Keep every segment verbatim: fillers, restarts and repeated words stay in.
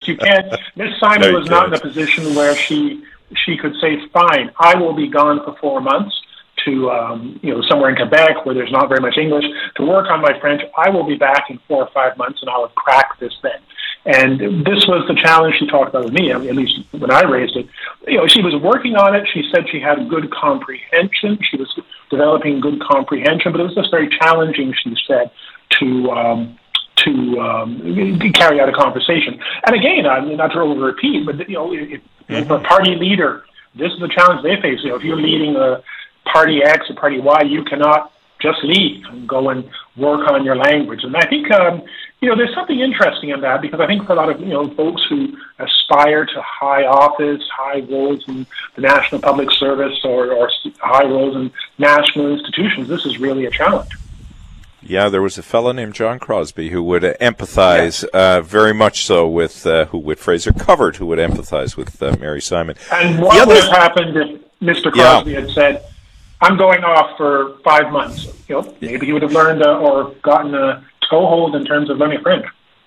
You can't. Miss Simon was not in a position where she she could say, "Fine, I will be gone for four months to um, you know somewhere in Quebec where there's not very much English to work on my French. I will be back in four or five months, and I will crack this then." And this was the challenge she talked about with me, at least when I raised it. You know, she was working on it. She said she had good comprehension. She was developing good comprehension, but it was just very challenging, she said, to um, to um, carry out a conversation. And again, I mean, not to over-repeat, but, you know, if, if a party leader, this is the challenge they face. You know, if you're leading a party X or party Y, you cannot just leave and go and work on your language. And I think, um, you know, there's something interesting in that, because I think for a lot of, you know, folks who aspire to high office, high roles in the National Public Service or, or high roles in national institutions, this is really a challenge. Yeah, there was a fellow named John Crosby who would uh, empathize uh, very much so with, uh, who would Fraser Covert, who would empathize with uh, Mary Simon. And what would have happened if Mister Crosby yeah. had said, "I'm going off for five months"? You know, maybe he would have learned uh, or gotten a toehold in terms of learning French.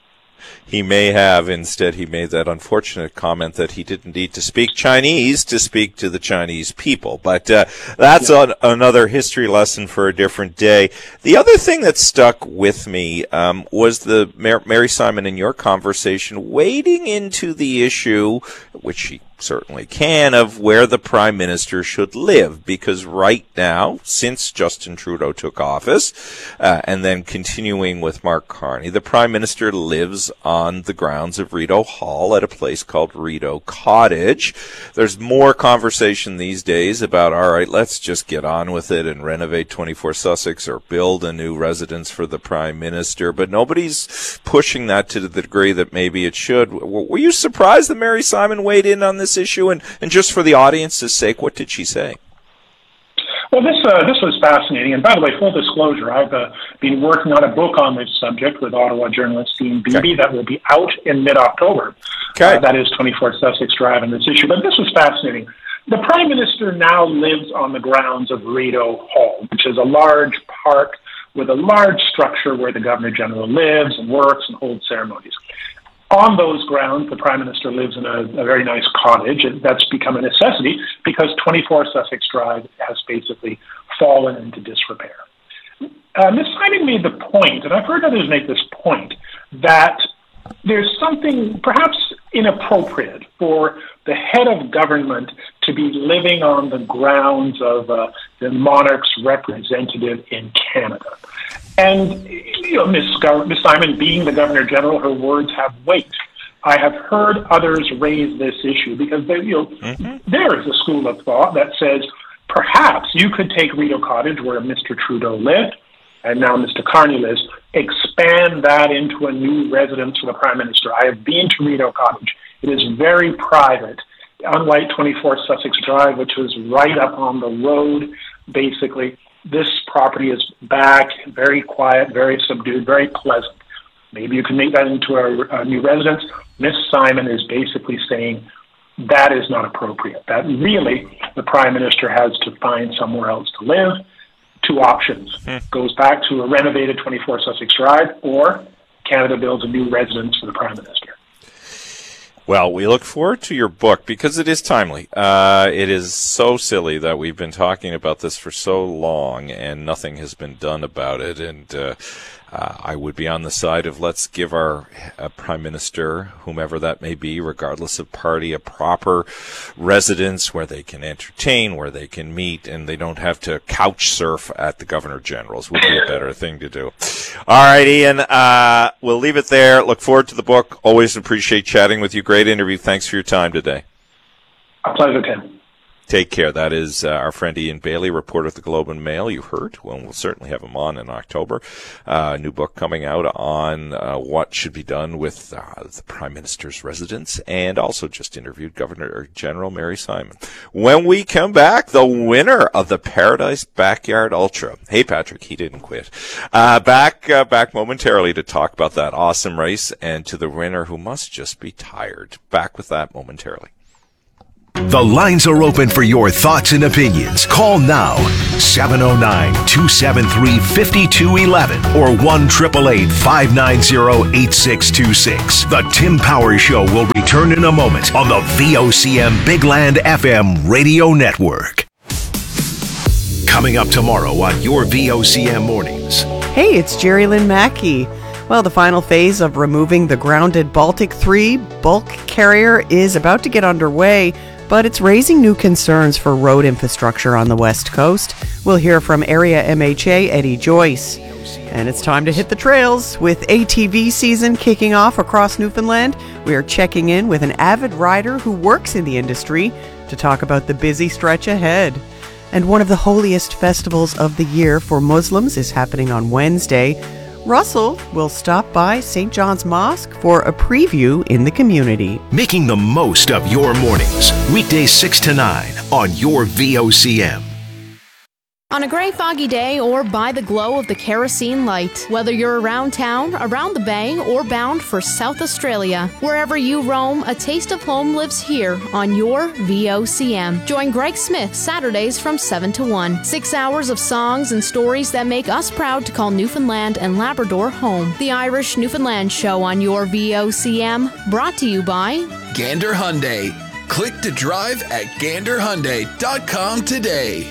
He may have. Instead, he made that unfortunate comment that he didn't need to speak Chinese to speak to the Chinese people. But uh, that's yeah. an, another history lesson for a different day. The other thing that stuck with me um, was the Mar- Mary Simon in your conversation wading into the issue, which she certainly can, of where the Prime Minister should live, because right now, since Justin Trudeau took office, uh, and then continuing with Mark Carney, the Prime Minister lives on the grounds of Rideau Hall at a place called Rideau Cottage. There's more conversation these days about, all right, let's just get on with it and renovate twenty-four Sussex or build a new residence for the Prime Minister, but nobody's pushing that to the degree that maybe it should. Were you surprised that Mary Simon weighed in on this issue? And, and just for the audience's sake, what did she say? Well, this uh, this was fascinating. And by the way, full disclosure, I've uh, been working on a book on this subject with Ottawa journalist Dean Beebe okay. that will be out in mid-October. Okay. Uh, that is twenty-four Sussex Drive and this issue. But this was fascinating. The Prime Minister now lives on the grounds of Rideau Hall, which is a large park with a large structure where the Governor-General lives and works and holds ceremonies. On those grounds, the Prime Minister lives in a, a very nice cottage, and that's become a necessity because twenty-four Sussex Drive has basically fallen into disrepair. Uh, Miz Simon made the point, and I've heard others make this point, that there's something perhaps inappropriate for the head of government to be living on the grounds of uh, the monarch's representative in Canada. And, you know, Miz Miz Simon, being the Governor-General, her words have weight. I have heard others raise this issue because, they, you know, mm-hmm. there is a school of thought that says perhaps you could take Rideau Cottage, where Mister Trudeau lived, and now Mister Carney lives, expand that into a new residence for the Prime Minister. I have been to Rideau Cottage. It is very private, unlike twenty-four Sussex Drive, which was right up on the road, basically. This property is back, very quiet, very subdued, very pleasant. Maybe you can make that into a, a new residence. Miss Simon is basically saying that is not appropriate, that really the Prime Minister has to find somewhere else to live. Two options. Hmm. Goes back to a renovated twenty-four Sussex Drive, or Canada builds a new residence for the Prime Minister. Well, we look forward to your book because it is timely. Uh, it is so silly that we've been talking about this for so long and nothing has been done about it. And uh, uh, I would be on the side of let's give our uh, Prime Minister, whomever that may be, regardless of party, a proper residence where they can entertain, where they can meet, and they don't have to couch surf at the Governor-General's. Would be a better thing to do. All right, Ian, uh, we'll leave it there. Look forward to the book. Always appreciate chatting with you. Great interview. Thanks for your time today. A pleasure, Tim. Take care. That is uh, our friend Ian Bailey, reporter at the Globe and Mail. You heard. Well, we'll certainly have him on in October. Uh, new book coming out on uh, what should be done with uh, the Prime Minister's residence, and also just interviewed Governor General Mary Simon. When we come back, the winner of the Paradise Backyard Ultra. Hey, Patrick, he didn't quit. Uh, back, uh, back momentarily to talk about that awesome race and to the winner who must just be tired. Back with that momentarily. The lines are open for your thoughts and opinions. Call now, seven oh nine, two seven three, five two one one or one eight eight eight, five nine zero, eight six two six. The Tim Power Show will return in a moment on the V O C M Big Land F M radio network. Coming up tomorrow on your V O C M Mornings. Hey, it's Jerry Lynn Mackey. Well, the final phase of removing the grounded Baltic three bulk carrier is about to get underway, but it's raising new concerns for road infrastructure on the West Coast. We'll hear from Area M H A Eddie Joyce. And it's time to hit the trails. With A T V season kicking off across Newfoundland, we are checking in with an avid rider who works in the industry to talk about the busy stretch ahead. And one of the holiest festivals of the year for Muslims is happening on Wednesday. Russell will stop by Saint John's Mosque for a preview in the community. Making the most of your mornings. Weekdays six to nine on your V O C M. On a gray, foggy day or by the glow of the kerosene light, whether you're around town, around the bay, or bound for South Australia, wherever you roam, a taste of home lives here on your V O C M. Join Greg Smith Saturdays from seven to one. Six hours of songs and stories that make us proud to call Newfoundland and Labrador home. The Irish Newfoundland Show on your V O C M, brought to you by Gander Hyundai. Click to drive at gander hyundai dot com today.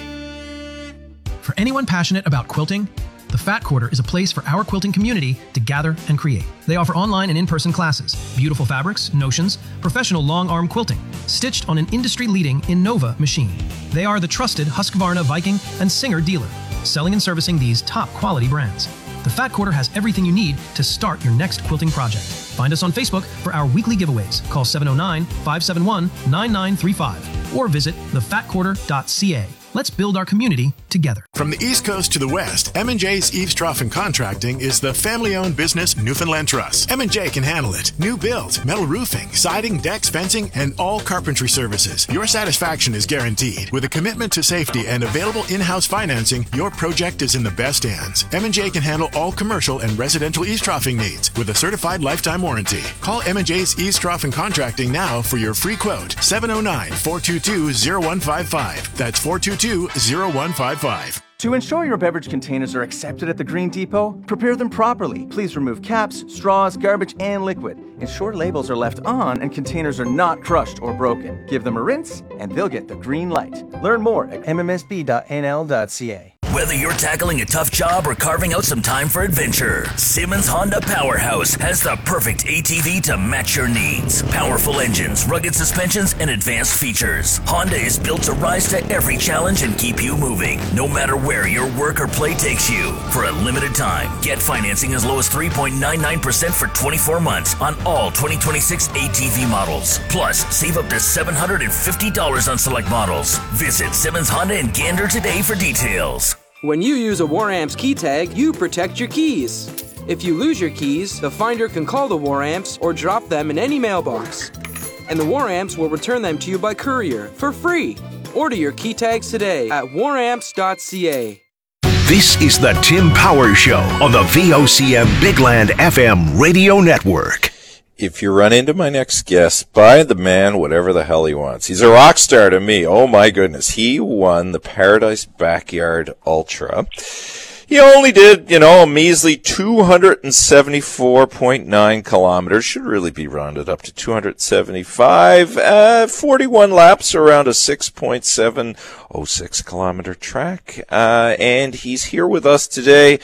For anyone passionate about quilting, The Fat Quarter is a place for our quilting community to gather and create. They offer online and in-person classes, beautiful fabrics, notions, professional long-arm quilting, stitched on an industry-leading Innova machine. They are the trusted Husqvarna, Viking, and Singer dealer, selling and servicing these top-quality brands. The Fat Quarter has everything you need to start your next quilting project. Find us on Facebook for our weekly giveaways. Call seven oh nine, five seven one, nine nine three five or visit the fat quarter dot c a. Let's build our community together. From the East Coast to the West, M and J's Eaves Trough and Contracting is the family-owned business Newfoundland Trust. M and J can handle it. New build, metal roofing, siding, decks, fencing, and all carpentry services. Your satisfaction is guaranteed. With a commitment to safety and available in-house financing, your project is in the best hands. M and J can handle all commercial and residential eaves troughing needs with a certified lifetime warranty. Call M and J's Eaves Trough and Contracting now for your free quote. seven oh nine, four two two, oh one five five. That's four two two, oh one five five. To ensure your beverage containers are accepted at the Green Depot, prepare them properly. Please remove caps, straws, garbage, and liquid. Ensure labels are left on and containers are not crushed or broken. Give them a rinse, and they'll get the green light. Learn more at m m s b dot n l dot c a. Whether you're tackling a tough job or carving out some time for adventure, Simmons Honda Powerhouse has the perfect A T V to match your needs. Powerful engines, rugged suspensions, and advanced features. Honda is built to rise to every challenge and keep you moving, no matter where your work or play takes you. For a limited time, get financing as low as three point nine nine percent for twenty-four months on all twenty twenty-six A T V models. Plus, save up to seven hundred fifty dollars on select models. Visit Simmons Honda in Gander today for details. When you use a Waramps key tag, you protect your keys. If you lose your keys, the finder can call the Waramps or drop them in any mailbox. And the Waramps will return them to you by courier for free. Order your key tags today at waramps dot c a. This is the Tim Power Show on the V O C M Big Land F M radio network. If you run into my next guest, buy the man whatever the hell he wants. He's a rock star to me. Oh my goodness. He won the Paradise Backyard Ultra. He only did, you know, a measly two hundred seventy-four point nine kilometers. Should really be rounded up to two hundred seventy-five. Uh, forty-one laps around a six point seven oh six kilometer track. Uh, and he's here with us today.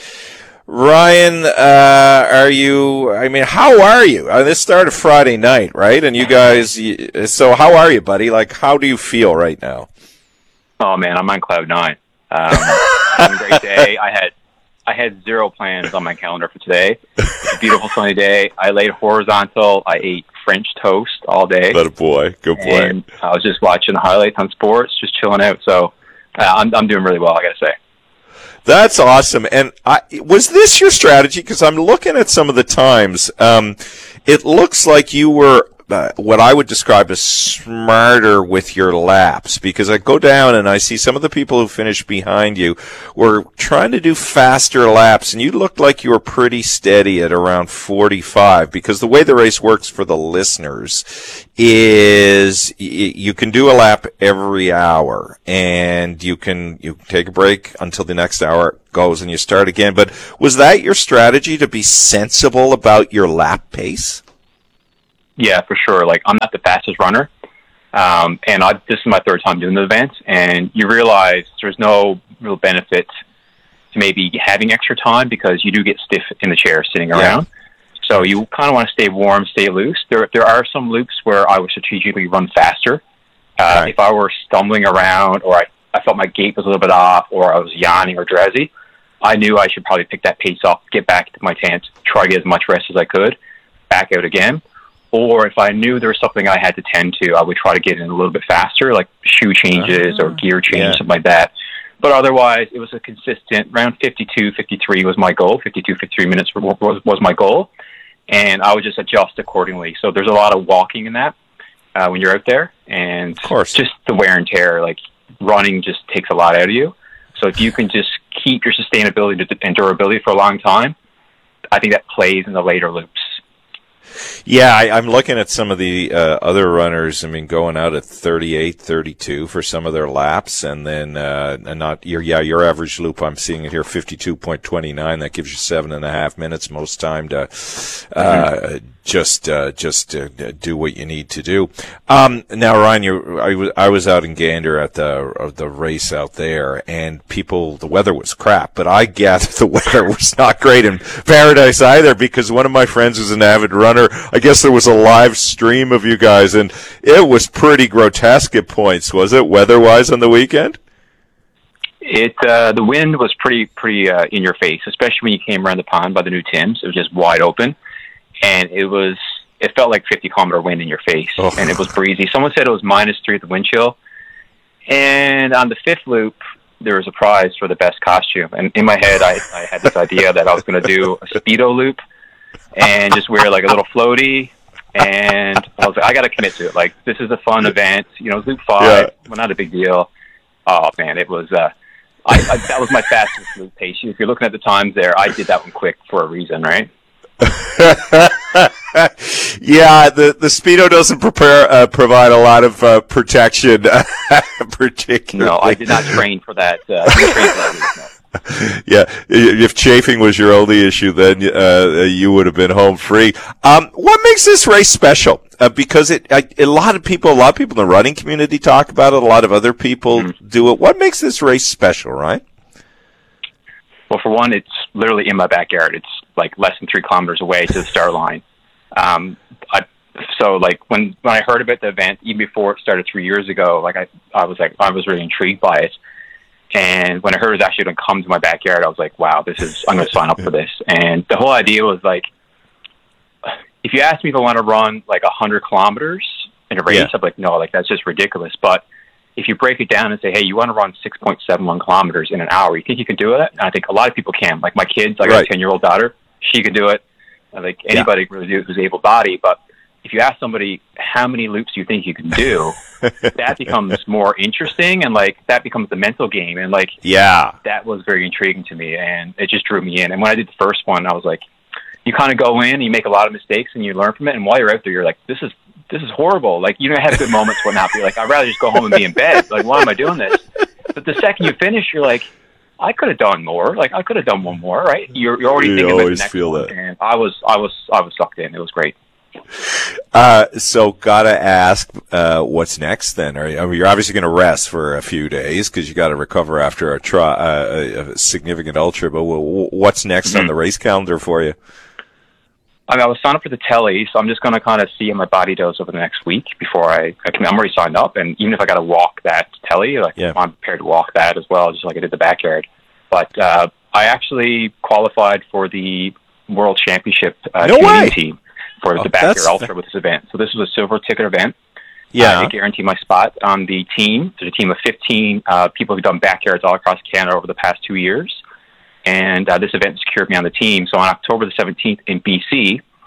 Ryan, uh, are you, I mean, how are you? Uh, this started Friday night, right? And you guys, you, so how are you, buddy? Like, how do you feel right now? Oh man, I'm on cloud nine. Um, it's a great day. I had, I had zero plans on my calendar for today. It's a beautiful sunny day. I laid horizontal. I ate French toast all day. Good boy. Good boy. And I was just watching the highlights on sports, just chilling out. So, uh, I'm, I'm doing really well, I gotta say. That's awesome. And I, was this your strategy? Because I'm looking at some of the times. Um, it looks like you were uh, what I would describe as smarter with your laps, because I go down and I see some of the people who finished behind you were trying to do faster laps, and you looked like you were pretty steady at around forty-five, because the way the race works for the listeners is y- you can do a lap every hour, and you can you take a break until the next hour goes and you start again. But was that your strategy, to be sensible about your lap pace? Yeah, for sure. Like, I'm not the fastest runner. Um, and I, this is my third time doing the event, and you realize there's no real benefit to maybe having extra time, because you do get stiff in the chair sitting Yeah. around. So you kind of want to stay warm, stay loose. There, there are some loops where I would strategically run faster. Uh, Right. If I were stumbling around, or I, I felt my gait was a little bit off, or I was yawning or drowsy, I knew I should probably pick that pace up, get back to my tent, try to get as much rest as I could, back out again. Or if I knew there was something I had to tend to, I would try to get in a little bit faster, like shoe changes or gear changes, yeah. something like that. But otherwise, it was a consistent, around fifty-two, fifty-three was my goal. fifty-two, fifty-three minutes was, was my goal. And I would just adjust accordingly. So there's a lot of walking in that uh, when you're out there. And of course, just the wear and tear, like running just takes a lot out of you. So if you can just keep your sustainability and durability for a long time, I think that plays in the later loops. Yeah, I, I'm looking at some of the uh, other runners. I mean, going out at thirty-eight, thirty-two for some of their laps, and then uh, and not your yeah your average loop. I'm seeing it here, fifty-two point two nine. That gives you seven and a half minutes most time to uh, mm-hmm. just uh, just uh, do what you need to do. Um, now, Ryan, you I was I was out in Gander at the uh, the race out there, and people the weather was crap, but I gathered the weather was not great in Paradise either, because one of my friends was an avid runner. I guess there was a live stream of you guys, and it was pretty grotesque at points, was it, weather-wise on the weekend? It uh, the wind was pretty pretty uh, in your face, especially when you came around the pond by the new Tims. It was just wide open, and it was it felt like fifty kilometer wind in your face, oh. and it was breezy. Someone said it was minus three at the wind chill, and on the fifth loop there was a prize for the best costume. And in my head, I, I had this idea that I was going to do a Speedo loop and just wear like a little floaty. And I was like, I got to commit to it. Like, this is a fun event. You know, loop five, yeah. well, not a big deal. Oh man, it was. Uh, I, I that was my fastest loop pace. If you're looking at the times there, I did that one quick for a reason, right? Yeah, the the Speedo doesn't prepare uh, provide a lot of uh, protection, particularly. No, I did not train for that. Uh, I didn't train for that reason, no. Yeah, if chafing was your only issue, then uh, you would have been home free. Um, what makes this race special? Uh, because it, I, a lot of people, a lot of people in the running community talk about it. A lot of other people mm-hmm. do it. What makes this race special, right? Well, for one, it's literally in my backyard. It's like less than three kilometers away to the start line. Um, I, so, like when when I heard about the event, even before it started three years ago, like I, I was like I was really intrigued by it. And when I heard it was actually going to come to my backyard, I was like, wow, this is, I'm going to sign up for this. And the whole idea was like, if you asked me if I want to run like a hundred kilometers in a race, yeah. I'm like, no, like that's just ridiculous. But if you break it down and say, hey, you want to run six point seven one kilometers in an hour, you think you can do it? And I think a lot of people can. Like my kids, I got right. a ten year old daughter, she can do it. I think anybody yeah. really who's able bodied. But if you ask somebody how many loops do you think you can do, that becomes more interesting, and like that becomes the mental game, and like yeah, that was very intriguing to me, and it just drew me in. And when I did the first one, I was like, you kind of go in, you make a lot of mistakes, and you learn from it. And while you're out there, you're like, this is this is horrible. Like you don't have good moments, whatnot. You're like, I'd rather just go home and be in bed. Like, why am I doing this? But the second you finish, you're like, I could have done more. Like I could have done one more, right? You're you're already you thinking always about the next feel one. that. And I was I was I was sucked in. It was great. Uh, so gotta ask, uh, what's next then? Are you, I mean, you're obviously going to rest for a few days because you got to recover after a, tri- uh, a significant ultra, but what's next mm-hmm. on the race calendar for you? I mean, I was signed up for the telly, so I'm just going to kind of see how my body does over the next week before I, I can, I'm already signed up, and even if I got to walk that telly, like yeah. I'm prepared to walk that as well, just like I did the backyard. But, uh, I actually qualified for the World Championship, uh, no way. team. For oh, the backyard ultra with this event. So this was a silver ticket event. Yeah. Uh, I guarantee my spot on the team. There's a team of fifteen uh, people who've done backyards all across Canada over the past two years. And uh, this event secured me on the team. So on October the seventeenth in B C,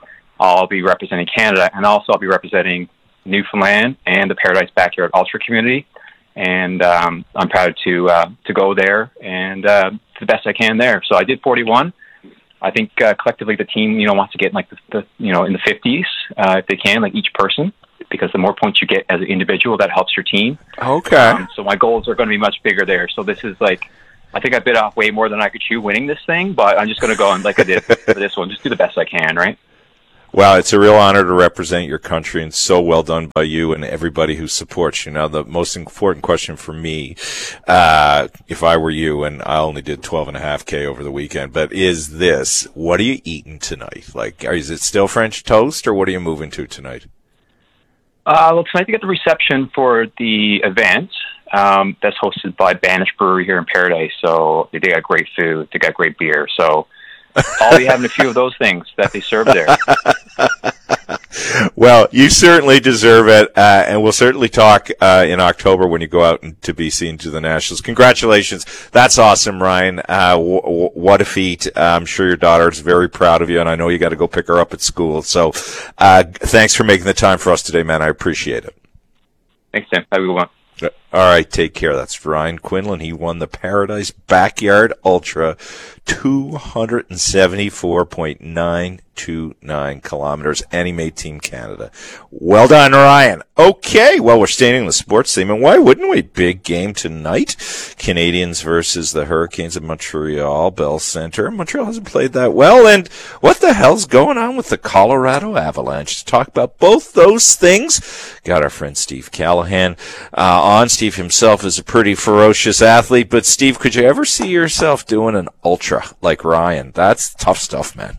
I'll be representing Canada, and also I'll be representing Newfoundland and the Paradise Backyard Ultra community. And um, I'm proud to uh, to go there and uh, do the best I can there. So I did forty-one. I think uh, collectively the team, you know, wants to get in like the, the you know in the fifties uh, if they can, like each person, because the more points you get as an individual, that helps your team. Okay. Um, so my goals are going to be much bigger there. So this is like, I think I bit off way more than I could chew winning this thing, but I'm just going to go and like I did for this one, just do the best I can, right? Well, it's a real honor to represent your country, and so well done by you and everybody who supports you. Now, the most important question for me, uh, if I were you, and I only did twelve and a half K over the weekend, but is this, what are you eating tonight? Like, is it still French toast, or what are you moving to tonight? Uh, well, tonight we get the reception for the event um, that's hosted by Banish Brewery here in Paradise. So they got great food, they got great beer. So I'll be having a few of those things that they serve there. Well, you certainly deserve it, uh, and we'll certainly talk uh, in October when you go out to B C and to the Nationals. Congratulations. That's awesome, Ryan. Uh, w- w- what a feat. Uh, I'm sure your daughter's very proud of you, and I know you got to go pick her up at school. So uh, thanks for making the time for us today, man. I appreciate it. Thanks, Tim. Have a good one. All right, take care. That's Ryan Quinlan. He won the Paradise Backyard Ultra, two seventy-four point nine two nine kilometers, and he made Team Canada. Well done, Ryan. Okay, well, we're staying in the sports theme, and why wouldn't we? Big game tonight. Canadians versus the Hurricanes of Montreal, Bell Center. Montreal hasn't played that well, and what the hell's going on with the Colorado Avalanche? To talk about both those things, got our friend Steve Callahan uh, on. Steve himself is a pretty ferocious athlete, but Steve, could you ever see yourself doing an ultra like Ryan? That's tough stuff, man.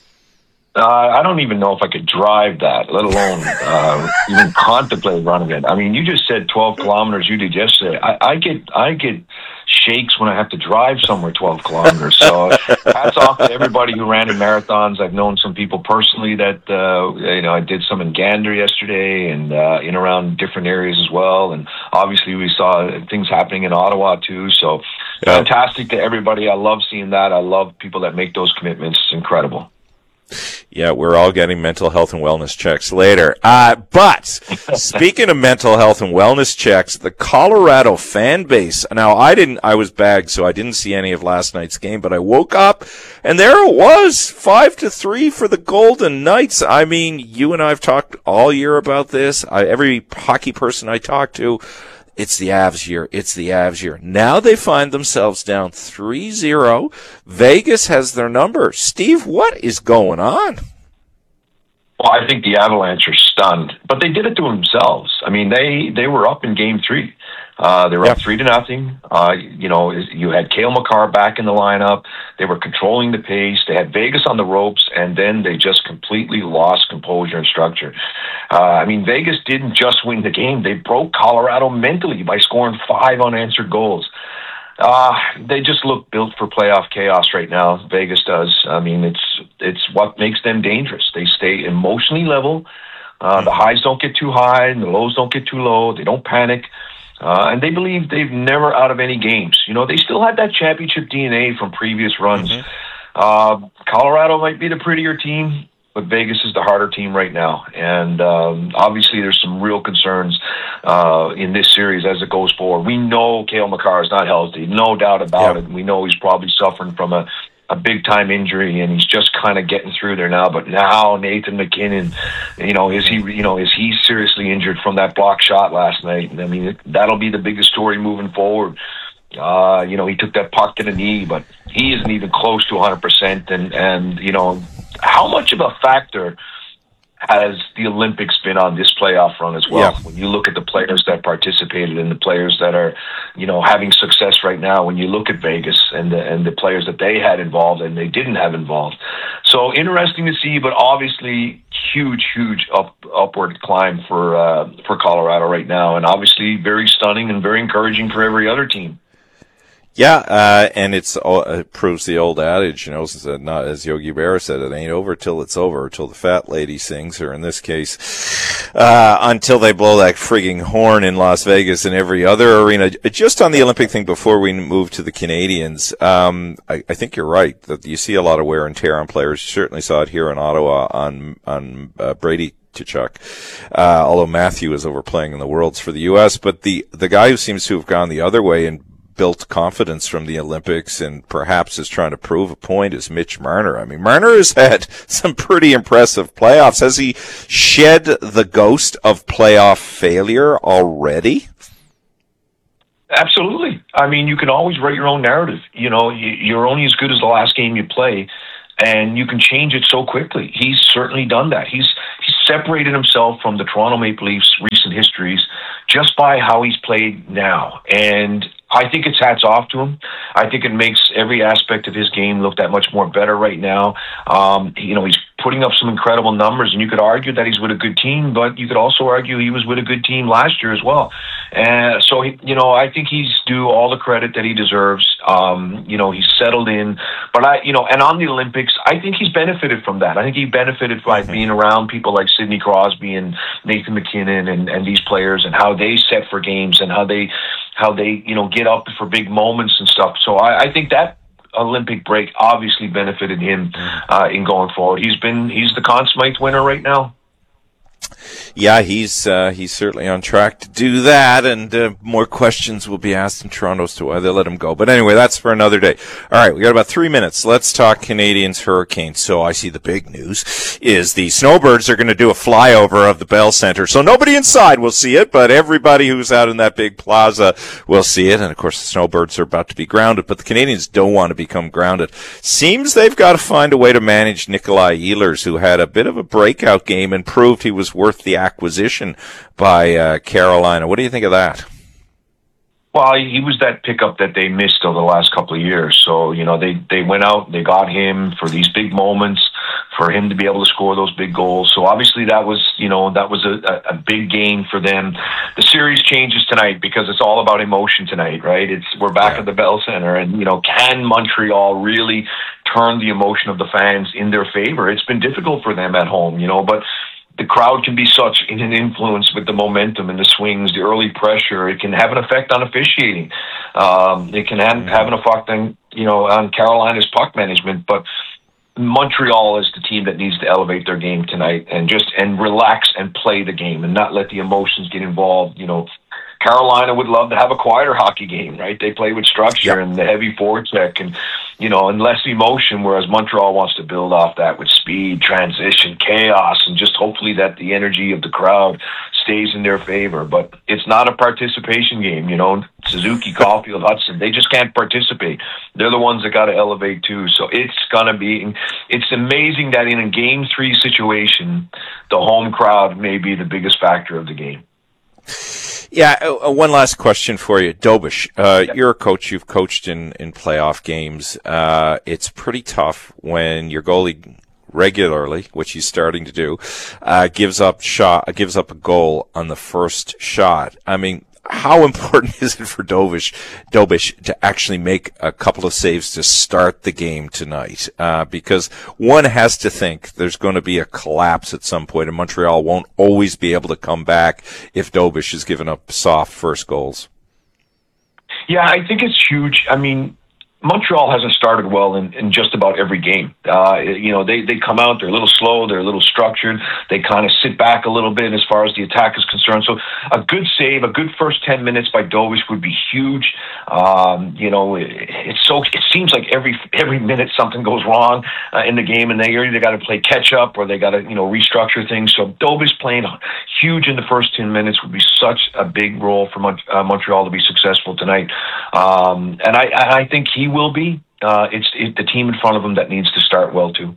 Uh, I don't even know if I could drive that, let alone uh, even contemplate running it. I mean, you just said twelve kilometers. You did yesterday. I, I get, I get shakes when I have to drive somewhere twelve kilometers. So hats off to everybody who ran in marathons. I've known some people personally that uh, you know I did some in Gander yesterday and uh, in around different areas as well. And obviously we saw things happening in Ottawa too. So yeah. Fantastic to everybody. I love seeing that. I love people that make those commitments. It's incredible. Yeah, we're all getting mental health and wellness checks later. Uh, but speaking of mental health and wellness checks, the Colorado fan base. Now, I didn't, I was bagged, so I didn't see any of last night's game, but I woke up and there it was, five to three for the Golden Knights. I mean, you and I have talked all year about this. I, every hockey person I talk to, it's the Avs year. It's the Avs year. Now they find themselves down three zero. Vegas has their number. Steve, what is going on? Well, I think the Avalanche are stunned, but they did it to themselves. I mean, they, they were up in game three. Uh, they were yep. up three to nothing. Uh, you know, you had Cale Makar back in the lineup. They were controlling the pace. They had Vegas on the ropes, and then they just completely lost composure and structure. Uh, I mean, Vegas didn't just win the game. They broke Colorado mentally by scoring five unanswered goals. Uh, they just look built for playoff chaos right now. Vegas does. I mean, it's it's what makes them dangerous. They stay emotionally level. Uh, the highs don't get too high, and the lows don't get too low. They don't panic. Uh, and they believe they've never out of any games. You know, they still have that championship D N A from previous runs. Mm-hmm. Uh, Colorado might be the prettier team, but Vegas is the harder team right now. And um, obviously there's some real concerns uh, in this series as it goes forward. We know Cale Makar is not healthy, no doubt about yep. it. We know he's probably suffering from a, a big-time injury, and he's just kind of getting through there now. But now Nathan MacKinnon, you know, is he, you know, is he seriously injured from that block shot last night? I mean, that'll be the biggest story moving forward. Uh, you know, he took that puck to the knee, but he isn't even close to one hundred percent. And, and, you know, how much of a factor has the Olympics been on this playoff run as well? Yeah. When you look at the players that participated and the players that are, you know, having success right now, when you look at Vegas and the, and the players that they had involved and they didn't have involved. So interesting to see, but obviously huge, huge up, upward climb for, uh, for Colorado right now. And obviously very stunning and very encouraging for every other team. Yeah, uh, and it's uh, it proves the old adage, you know, as, not, as Yogi Berra said, it ain't over till it's over, till the fat lady sings, or in this case, uh, until they blow that frigging horn in Las Vegas and every other arena. Just on the Olympic thing before we move to the Canadians, um, I, I think you're right that you see a lot of wear and tear on players. You certainly saw it here in Ottawa on, on uh, Brady Tkachuk, uh, although Matthew is overplaying in the Worlds for the U S, but the, the guy who seems to have gone the other way and built confidence from the Olympics and perhaps is trying to prove a point is Mitch Marner. I mean, Marner has had some pretty impressive playoffs. Has he shed the ghost of playoff failure already? Absolutely. I mean, you can always write your own narrative. You know, you're only as good as the last game you play, and you can change it so quickly. He's certainly done that. He's he's separated himself from the Toronto Maple Leafs' recent histories just by how he's played now. And I think it's hats off to him. I think it makes every aspect of his game look that much more better right now. Um, you know, he's putting up some incredible numbers, and you could argue that he's with a good team, but you could also argue he was with a good team last year as well. And so, you know, I think he's due all the credit that he deserves. Um, you know, he's settled in. But, I, you know, and on the Olympics, I think he's benefited from that. I think he benefited by mm-hmm. being around people like Sidney Crosby and Nathan McKinnon and, and these players and how they set for games and how they, how they, you know, get up for big moments and stuff. So I, I think that Olympic break obviously benefited him uh, in going forward. He's been, he's the Conn Smythe winner right now. Yeah, he's uh, he's certainly on track to do that, and uh, more questions will be asked in Toronto as to why they let him go. But anyway, that's for another day. All right, we got about three minutes. Let's talk Canadians Hurricanes. So I see the big news is the Snowbirds are going to do a flyover of the Bell Centre. So nobody inside will see it, but everybody who's out in that big plaza will see it. And, of course, the Snowbirds are about to be grounded, but the Canadians don't want to become grounded. Seems they've got to find a way to manage Nikolai Ehlers, who had a bit of a breakout game and proved he was worth the acquisition by uh, Carolina. What do you think of that? Well, he was that pickup that they missed over the last couple of years. So, you know, they, they went out, they got him for these big moments, for him to be able to score those big goals. So obviously that was, you know, that was a, a big gain for them. The series changes tonight because it's all about emotion tonight, right? It's we're back yeah. at the Bell Centre, and, you know, can Montreal really turn the emotion of the fans in their favor? It's been difficult for them at home, you know, but the crowd can be such an influence with the momentum and the swings, the early pressure. It can have an effect on officiating. Um, it can have, have an effect on, you know, on Carolina's puck management. But Montreal is the team that needs to elevate their game tonight and just and relax and play the game and not let the emotions get involved. You know, Carolina would love to have a quieter hockey game, right? They play with structure yep. and the heavy forecheck and, you know, and less emotion, whereas Montreal wants to build off that with speed, transition, chaos, and just hopefully that the energy of the crowd stays in their favor. But it's not a participation game, you know. Suzuki, Caulfield, Hudson, they just can't participate. They're the ones that got to elevate too. So it's going to be, it's amazing that in a game three situation, the home crowd may be the biggest factor of the game. Yeah, uh, one last question for you. Dobish, uh, yeah. you're a coach. You've coached in, in playoff games. Uh, it's pretty tough when your goalie regularly, which he's starting to do, uh, gives up shot, gives up a goal on the first shot. I mean, how important is it for Dobish, Dobish to actually make a couple of saves to start the game tonight? Uh, because one has to think there's going to be a collapse at some point, and Montreal won't always be able to come back if Dobish is giving up soft first goals. Yeah, I think it's huge. I mean, Montreal hasn't started well in, in just about every game. Uh, you know, they, they come out, they're a little slow, they're a little structured, they kind of sit back a little bit as far as the attack is concerned. So a good save, a good first ten minutes by Dobish would be huge. Um, you know, it, it's so, it seems like every every minute something goes wrong uh, in the game, and they either got to play catch up or they got to, you know, restructure things. So Dobish playing huge in the first ten minutes would be such a big role for Mont- uh, Montreal to be successful tonight. Um, and I, I think he will be. Uh, it's it, the team in front of him that needs to start well, too.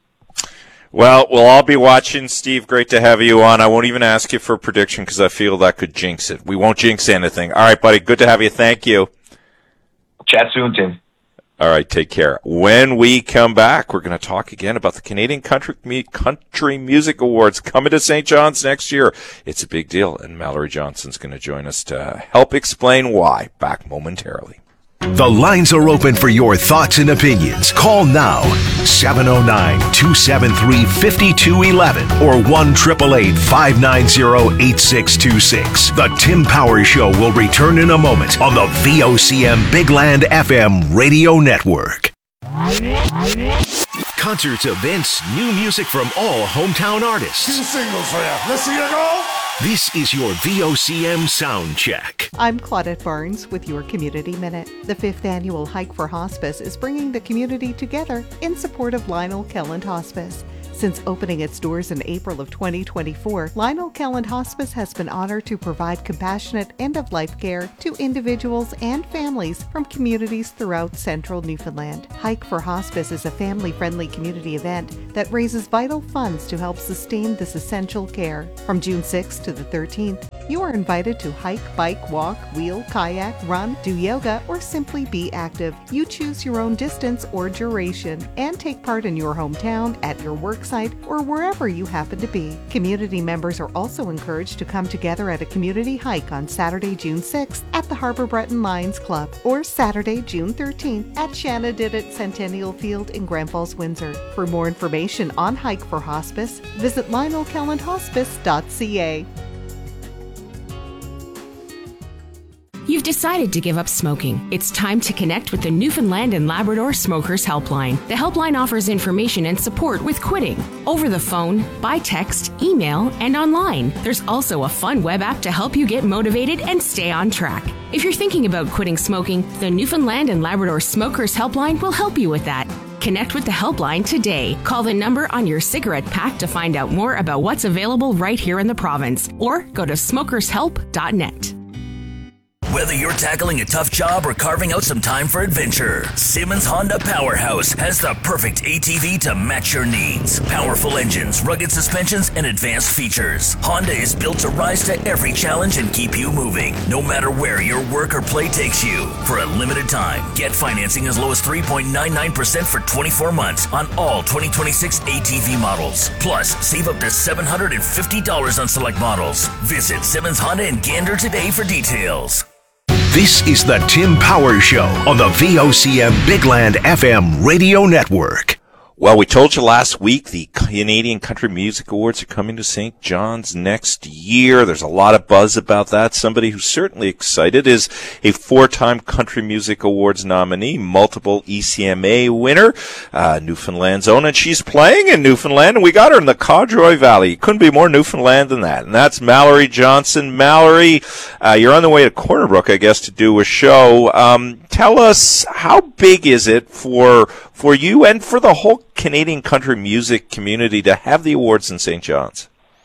Well, we'll all be watching. Steve, great to have you on. I won't even ask you for a prediction because I feel that could jinx it. We won't jinx anything. All right, buddy, good to have you. Thank you. Chat soon, Tim. All right, take care. When we come back, we're going to talk again about the Canadian Country, Country Music Awards coming to Saint John's next year. It's a big deal, and Mallory Johnson's going to join us to help explain why. Back momentarily. The lines are open for your thoughts and opinions. Call now, seven oh nine, two seven three, five two one one or one eight eight eight, five nine zero, eight six two six. The Tim Power Show will return in a moment on the V O C M Big Land F M radio network. Concerts, events, new music from all hometown artists. Two singles for you. Let's see you go. This is your V O C M Sound Check. I'm Claudette Barnes with your Community Minute. The fifth annual Hike for Hospice is bringing the community together in support of Lionel Kelland Hospice. Since opening its doors in April of twenty twenty-four, Lionel Kelland Hospice has been honored to provide compassionate end-of-life care to individuals and families from communities throughout central Newfoundland. Hike for Hospice is a family-friendly community event that raises vital funds to help sustain this essential care. From June sixth to the thirteenth, you are invited to hike, bike, walk, wheel, kayak, run, do yoga, or simply be active. You choose your own distance or duration and take part in your hometown, at your work site, or wherever you happen to be. Community members are also encouraged to come together at a community hike on Saturday, June sixth at the Harbour Breton Lions Club or Saturday, June thirteenth at Shanna Didit Centennial Field in Grand Falls, Windsor. For more information on Hike for Hospice, visit lionel kelland hospice dot c a. You've decided to give up smoking. It's time to connect with the Newfoundland and Labrador Smokers Helpline. The helpline offers information and support with quitting, over the phone, by text, email, and online. There's also a fun web app to help you get motivated and stay on track. If you're thinking about quitting smoking, the Newfoundland and Labrador Smokers Helpline will help you with that. Connect with the helpline today. Call the number on your cigarette pack to find out more about what's available right here in the province, or go to smokers help dot net. Whether you're tackling a tough job or carving out some time for adventure, Simmons Honda Powerhouse has the perfect A T V to match your needs. Powerful engines, rugged suspensions, and advanced features. Honda is built to rise to every challenge and keep you moving, no matter where your work or play takes you. For a limited time, get financing as low as three point nine nine percent for twenty-four months on all twenty twenty-six A T V models. Plus, save up to seven hundred fifty dollars on select models. Visit Simmons Honda in Gander today for details. This is the Tim Power Show on the V O C M Big Land F M radio network. Well, we told you last week the Canadian Country Music Awards are coming to Saint John's next year. There's a lot of buzz about that. Somebody who's certainly excited is a four-time Country Music Awards nominee, multiple E C M A winner, uh, Newfoundland's own, and she's playing in Newfoundland, and we got her in the Codroy Valley. Couldn't be more Newfoundland than that. And that's Mallory Johnson. Mallory, uh, you're on the way to Corner Brook, I guess, to do a show. Um, tell us, how big is it for for you and for the whole Canadian country music community to have the awards in Saint John's?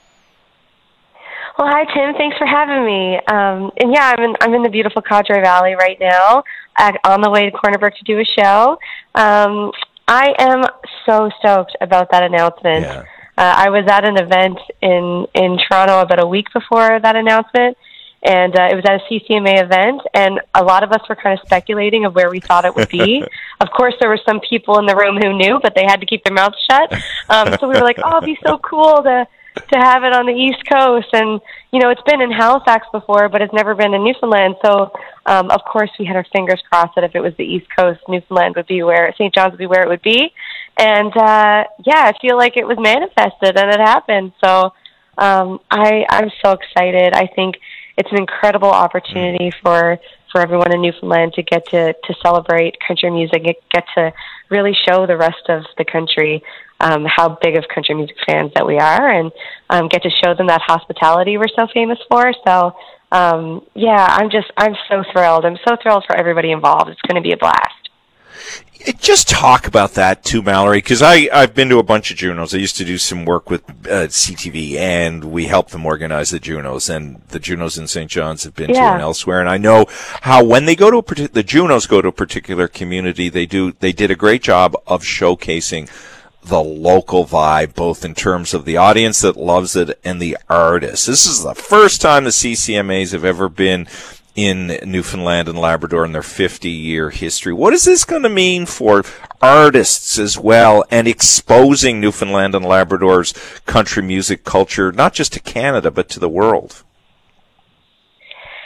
Well, hi, Tim. Thanks for having me. Um, and yeah, I'm in, I'm in the beautiful Codroy Valley right now, at, on the way to Corner Brook to do a show. Um, I am so stoked about that announcement. Yeah. Uh, I was at an event in, in Toronto about a week before that announcement, and uh, it was at a C C M A event, and a lot of us were kind of speculating of where we thought it would be. Of course, there were some people in the room who knew, but they had to keep their mouths shut. Um, so we were like, oh, it'd be so cool to to have it on the East Coast. And, you know, it's been in Halifax before, but it's never been in Newfoundland. So, um, of course, we had our fingers crossed that if it was the East Coast, Newfoundland would be where, Saint John's would be where it would be. And, uh, yeah, I feel like it was manifested and it happened. So um, I, I'm so excited. I think it's an incredible opportunity for, for everyone in Newfoundland to get to, to celebrate country music, get to really show the rest of the country um, how big of country music fans that we are, and um, get to show them that hospitality we're so famous for. So, um, yeah, I'm just, I'm so thrilled. I'm so thrilled for everybody involved. It's going to be a blast. Just talk about that too, Mallory, because I I've been to a bunch of Junos. I used to do some work with uh, C T V, and we helped them organize the Junos, and the Junos in Saint John's have been yeah. to and elsewhere. And I know how when they go to a partic- the Junos go to a particular community, they do they did a great job of showcasing the local vibe, both in terms of the audience that loves it and the artists. This is the first time the C C M As have ever been in Newfoundland and Labrador in their fifty-year history. What is this going to mean for artists as well, and exposing Newfoundland and Labrador's country music culture, not just to Canada, but to the world?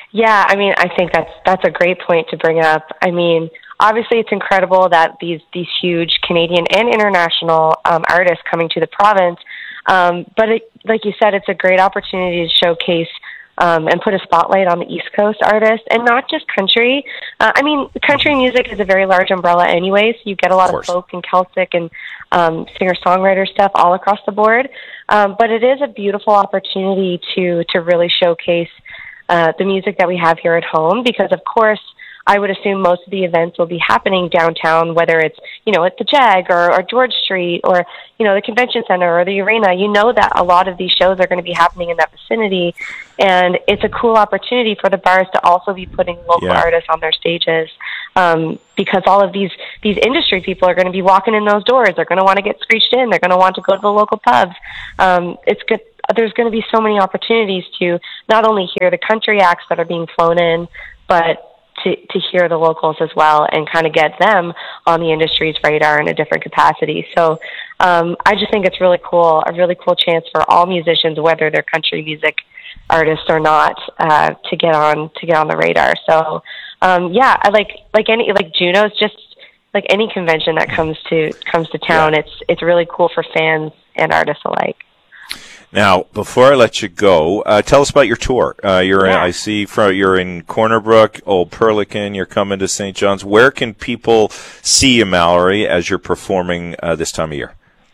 Yeah, I mean, I think that's that's a great point to bring up. I mean, obviously, it's incredible that these these huge Canadian and international um, artists coming to the province. Um, but it, like you said, it's a great opportunity to showcase um, and put a spotlight on the East Coast artists, and not just country. Uh, I mean, country music is a very large umbrella anyway, so you get a lot of, of folk and Celtic and um, singer-songwriter stuff all across the board. Um, but it is a beautiful opportunity to to really showcase uh, the music that we have here at home, because, of course, I would assume most of the events will be happening downtown, whether it's, you know, at the Jag or, or George Street or, you know, the Convention Center or the Arena. You know that a lot of these shows are going to be happening in that vicinity, and it's a cool opportunity for the bars to also be putting local yeah. artists on their stages, um, because all of these, these industry people are going to be walking in those doors. They're going to want to get screeched in. They're going to want to go to the local pubs. Um, it's good. There's going to be so many opportunities to not only hear the country acts that are being flown in, but to, to hear the locals as well and kind of get them on the industry's radar in a different capacity. So um, I just think it's really cool, a really cool chance for all musicians, whether they're country music artists or not, uh, to get on to get on the radar. So um, yeah, I like like any like Juno's, just like any convention that comes to comes to town. Yeah. It's it's really cool for fans and artists alike. Now, before I let you go, uh, tell us about your tour. Uh, you're, yeah. in, I see, from you're in Corner Brook, Old Perlican. You're coming to Saint John's. Where can people see you, Mallory, as you're performing uh, this time of year?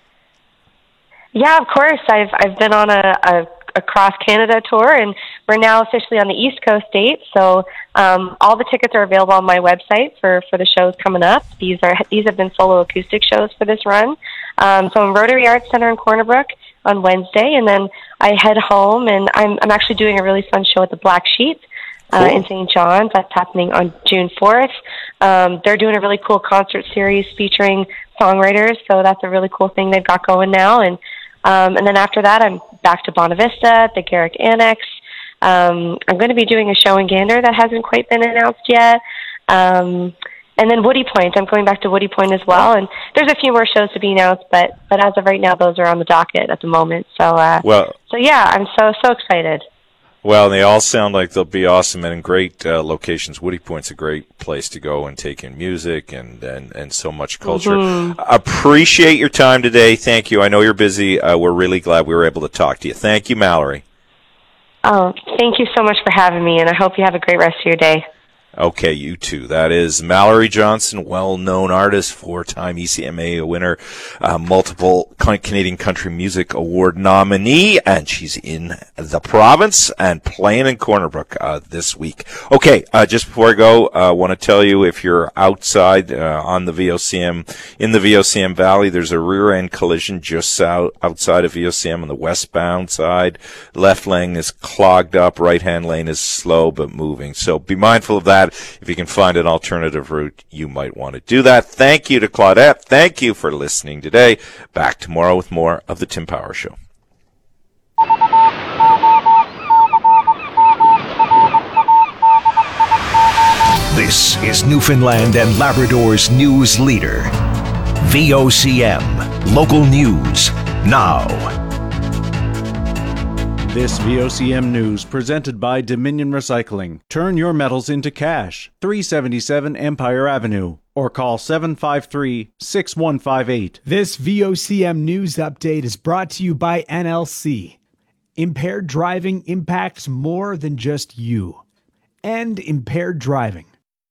Yeah, of course. I've I've been on a, a, a cross Canada tour, and we're now officially on the East Coast dates. So um, all the tickets are available on my website for, for the shows coming up. These are these have been solo acoustic shows for this run. Um, so I'm Rotary Arts Center in Corner Brook on Wednesday, and then I head home, and I'm I'm actually doing a really fun show at the Black Sheep uh, cool. in Saint John's. That's happening on June fourth. Um, they're doing a really cool concert series featuring songwriters, so that's a really cool thing they've got going now. And um, and then after that, I'm back to Bonavista at the Garrick Annex. Um, I'm going to be doing a show in Gander that hasn't quite been announced yet. Um, And then Woody Point. I'm going back to Woody Point as well. And there's a few more shows to be announced, but, but as of right now, those are on the docket at the moment. So, uh, well, so yeah, I'm so, so excited. Well, they all sound like they'll be awesome and in great uh, locations. Woody Point's a great place to go and take in music and, and, and so much culture. Mm-hmm. Appreciate your time today. Thank you. I know you're busy. Uh, we're really glad we were able to talk to you. Thank you, Mallory. Oh, thank you so much for having me, and I hope you have a great rest of your day. Okay, you too. That is Mallory Johnson, well-known artist, four-time E C M A winner, uh, multiple Canadian Country Music Award nominee, and she's in the province and playing in Corner Brook uh, this week. Okay, uh, just before I go, I uh, want to tell you, if you're outside uh, on the V O C M, in the V O C M Valley, there's a rear-end collision just south, outside of V O C M on the westbound side. Left lane is clogged up, right-hand lane is slow but moving. So be mindful of that. If you can find an alternative route, you might want to do that. Thank you to Claudette. Thank you for listening today. Back tomorrow with more of the Tim Power Show. This is Newfoundland and Labrador's news leader. V O C M. Local news now. This V O C M News presented by Dominion Recycling. Turn your metals into cash. three seventy-seven Empire Avenue. Or call seven five three, six one five eight. This V O C M News update is brought to you by N L C. Impaired driving impacts more than just you. End impaired driving.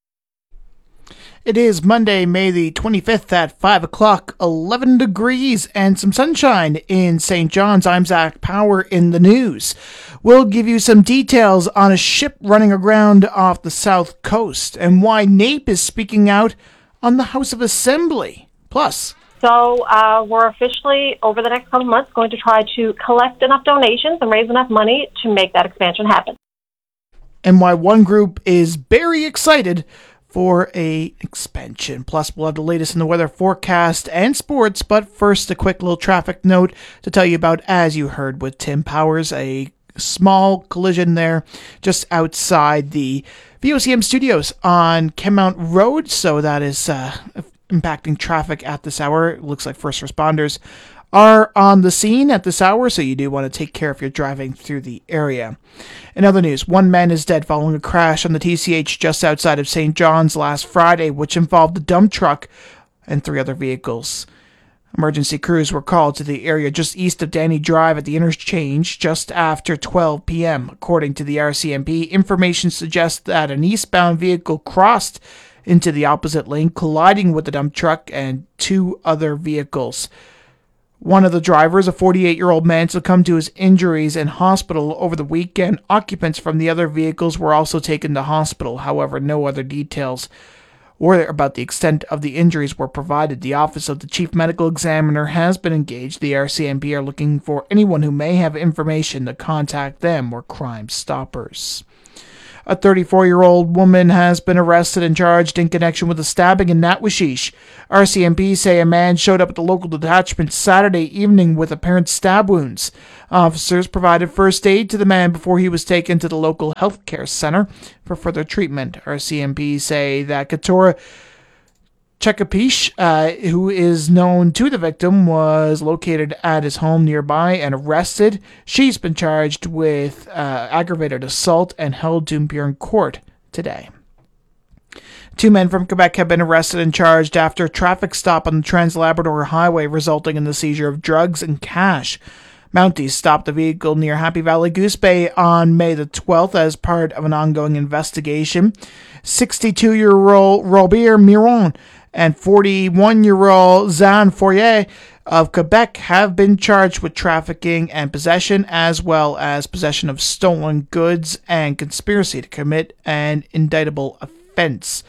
It is Monday, May the twenty-fifth at five o'clock, eleven degrees and some sunshine in Saint John's. I'm Zach Power in the news. We'll give you some details on a ship running aground off the south coast and why NAPE is speaking out on the House of Assembly. Plus, So uh, we're officially, over the next couple months, going to try to collect enough donations and raise enough money to make that expansion happen. And why one group is very excited for a expansion. Plus, we'll have the latest in the weather forecast and sports. But first, a quick little traffic note to tell you about, as you heard with Tim Powers, a small collision there just outside the V O C M studios on Kenmount Road. So that is uh, impacting traffic at this hour. It looks like first responders are on the scene at this hour, so you do want to take care if you're driving through the area. In other news, one man is dead following a crash on the T C H just outside of Saint John's last Friday, which involved a dump truck and three other vehicles. Emergency crews were called to the area just east of Danny Drive at the interchange just after twelve p.m. According to the R C M P, information suggests that an eastbound vehicle crossed into the opposite lane, colliding with the dump truck and two other vehicles. One of the drivers, a forty-eight-year-old man, succumbed to his injuries in hospital over the weekend. Occupants from the other vehicles were also taken to hospital. However, no other details or about the extent of the injuries were provided. The Office of the Chief Medical Examiner has been engaged. The R C M P are looking for anyone who may have information to contact them or Crime Stoppers. A thirty-four-year-old woman has been arrested and charged in connection with a stabbing in Natwashish. R C M P say a man showed up at the local detachment Saturday evening with apparent stab wounds. Officers provided first aid to the man before he was taken to the local health care center for further treatment. R C M P say that Katora Chekapish, uh, who is known to the victim, was located at his home nearby and arrested. She's been charged with uh, aggravated assault and held to appear in court today. Two men from Quebec have been arrested and charged after a traffic stop on the Trans-Labrador Highway resulting in the seizure of drugs and cash. Mounties stopped the vehicle near Happy Valley Goose Bay on May the twelfth as part of an ongoing investigation. sixty-two-year-old Robert Miron and forty-one-year-old Zan Fourier of Quebec have been charged with trafficking and possession, as well as possession of stolen goods and conspiracy to commit an indictable offense.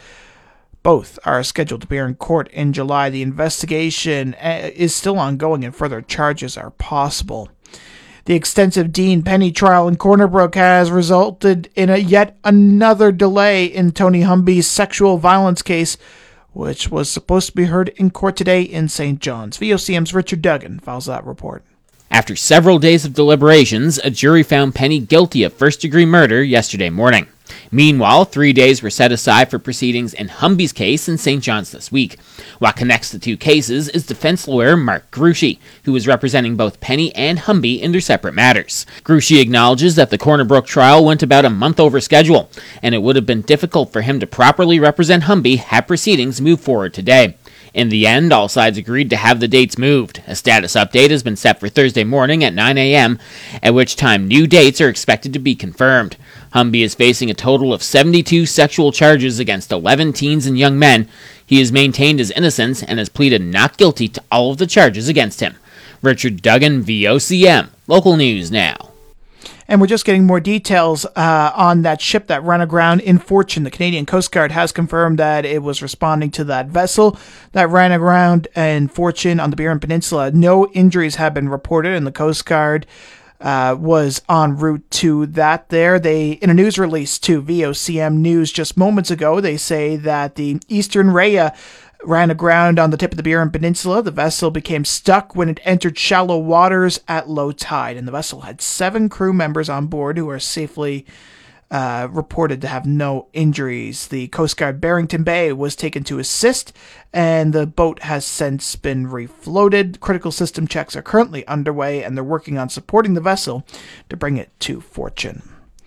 Both are scheduled to appear in court in July. The investigation is still ongoing and further charges are possible. The extensive Dean Penny trial in Corner Brook has resulted in a yet another delay in Tony Humby's sexual violence case, which was supposed to be heard in court today in Saint John's. V O C M's Richard Duggan files that report. After several days of deliberations, a jury found Penny guilty of first-degree murder yesterday morning. Meanwhile, three days were set aside for proceedings in Humby's case in Saint John's this week. What connects the two cases is defense lawyer Mark Gruchy, who is representing both Penny and Humby in their separate matters. Gruchy acknowledges that the Corner Brook trial went about a month over schedule, and it would have been difficult for him to properly represent Humby had proceedings moved forward today. In the end, all sides agreed to have the dates moved. A status update has been set for Thursday morning at nine a.m., at which time new dates are expected to be confirmed. Humby is facing a total of seventy-two sexual charges against eleven teens and young men. He has maintained his innocence and has pleaded not guilty to all of the charges against him. Richard Duggan, V O C M. Local News Now. And we're just getting more details uh, on that ship that ran aground in Fortune. The Canadian Coast Guard has confirmed that it was responding to that vessel that ran aground in Fortune on the Burin Peninsula. No injuries have been reported, and the Coast Guard uh, was en route to that there. They, in a news release to V O C M News just moments ago, they say that the Eastern Rhea ran aground on the tip of the Burin Peninsula. The vessel became stuck when it entered shallow waters at low tide, and the vessel had seven crew members on board who are safely uh, reported to have no injuries. The Coast Guard Barrington Bay was taken to assist, and the boat has since been refloated. Critical system checks are currently underway, and they're working on supporting the vessel to bring it to Fortune.